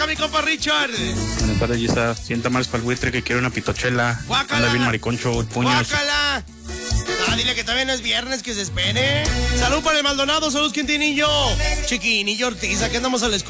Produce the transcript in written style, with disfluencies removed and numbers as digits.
Mi compa Richard. Buenas tardes, Gisa. Sienta más para el buitre que quiere una pitochela. Guácala. Anda bien mariconcho, puños. Guácala. Dile que todavía no es viernes, que se espere. Salud para el Maldonado, salud Quintinillo. Chiquinillo Ortiz, aquí andamos a la escuela.